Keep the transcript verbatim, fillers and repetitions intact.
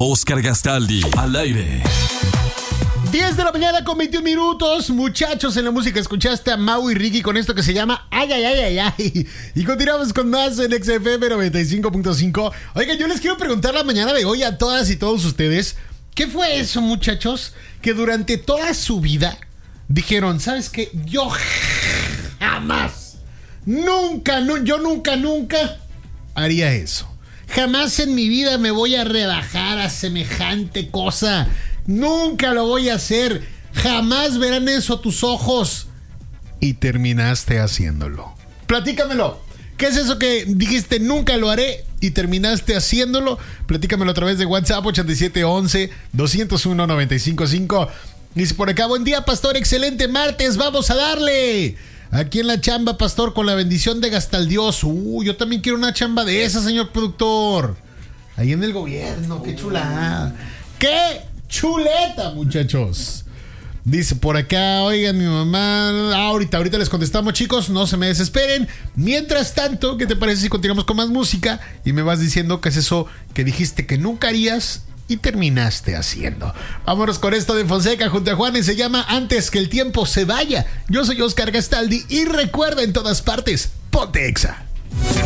Oscar Gastaldi, al aire. diez de la mañana con veintiún minutos. Muchachos, en la música escuchaste a Mau y Ricky con esto que se llama Ay, ay, ay, ay, ay. Y continuamos con más en X F M noventa y cinco punto cinco. Oigan, yo les quiero preguntar la mañana de hoy a todas y todos ustedes, ¿qué fue eso, muchachos? Que durante toda su vida dijeron, ¿sabes qué? Yo jamás, nunca, no, yo nunca, nunca haría eso. Jamás en mi vida me voy a rebajar a semejante cosa. Nunca lo voy a hacer. Jamás verán eso tus ojos. Y terminaste haciéndolo. Platícamelo. ¿Qué es eso que dijiste nunca lo haré y terminaste haciéndolo? Platícamelo a través de WhatsApp ochenta y siete once, doscientos uno, noventa y cinco cinco. Dice por acá, buen día, pastor, excelente martes, vamos a darle. Aquí en la chamba, pastor, con la bendición de Gastaldios. Uh, yo también quiero una chamba de esa, señor productor. Ahí en el gobierno, qué chulada. ¡Qué chuleta, muchachos! Dice por acá, oigan, mi mamá. Ah, ahorita, ahorita les contestamos, chicos, no se me desesperen. Mientras tanto, ¿qué te parece si continuamos con más música? Y me vas diciendo qué es eso que dijiste que nunca harías y terminaste haciendo. Vámonos con esto de Fonseca junto a Juan y se llama Antes que el tiempo se vaya. Yo soy Oscar Gastaldi y recuerda, en todas partes, ponte Exa.